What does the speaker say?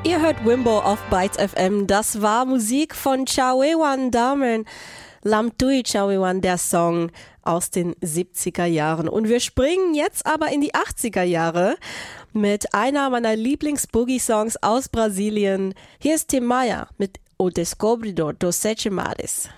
Ihr hört Wimbo auf Bytes FM. Das war Musik von Chawewan Damen. Lam Tui Chawewan, der Song aus den 70er Jahren. Und wir springen jetzt aber in die 80er Jahre mit einer meiner Lieblings-Boogie-Songs aus Brasilien. Hier ist Tim Maia mit O Descobridor dos Sete Mares.